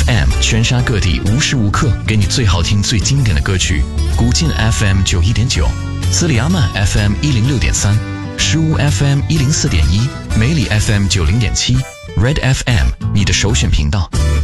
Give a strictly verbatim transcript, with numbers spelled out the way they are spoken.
F M 全沙各地无时无刻给你最好听最经典的歌曲。古晋 F M 九一点九，斯里阿曼 F M 一零六点三，石屋 F M 一零四点一，梅里 F M 九零点七，Red F M 你的首选频道。